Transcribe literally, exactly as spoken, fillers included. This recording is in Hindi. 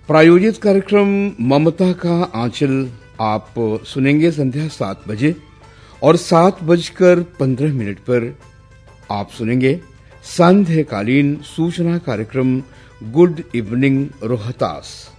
प्रायोजित कार्यक्रम ममता का आंचल आप सुनेंगे संध्या सात बजे और सात बजकर पंद्रह मिनट पर आप सुनेंगे सांध्यकालीन सूचना कार्यक्रम गुड इवनिंग रोहतास।